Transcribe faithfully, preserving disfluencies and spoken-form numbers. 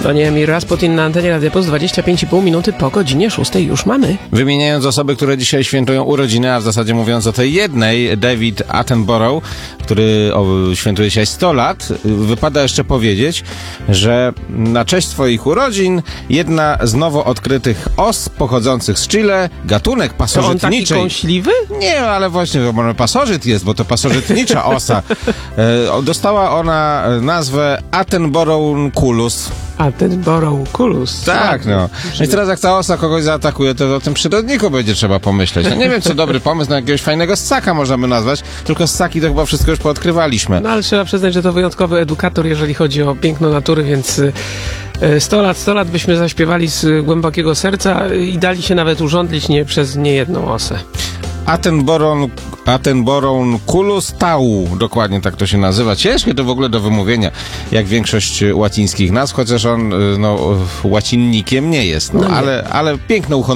To nie Emir Rasputin na antenie Radia Plus, dwadzieścia pięć i pół minuty po godzinie szóstej już mamy. Wymieniając osoby, które dzisiaj świętują urodziny, a w zasadzie mówiąc o tej jednej, David Attenborough, który o, świętuje dzisiaj sto lat, wypada jeszcze powiedzieć, że na cześć swoich urodzin jedna z nowo odkrytych os pochodzących z Chile, gatunek To on taki pasożytniczej. kąśliwy? Nie, ale właśnie, bo pasożyt jest, bo to pasożytnicza osa. E, dostała ona nazwę Attenborough-culus. Attenborough-culus. Tak, no. Więc teraz jak ta osa kogoś zaatakuje, to o tym przyrodniku będzie trzeba pomyśleć. No nie wiem, co dobry pomysł na jakiegoś fajnego ssaka można by nazwać, tylko ssaki to chyba wszystko już poodkrywaliśmy. No ale trzeba przyznać, że to wyjątkowy edukator, jeżeli chodzi o piękno natury, więc sto lat, sto lat byśmy zaśpiewali z głębokiego serca i dali się nawet urządlić nie przez niejedną osę. Attenborough, Attenborough-culus tau, dokładnie tak to się nazywa. Ciężkie to w ogóle do wymówienia, jak większość łacińskich nazw, chociaż on no, łacinnikiem nie jest, no, No nie. ale, ale piękne ucho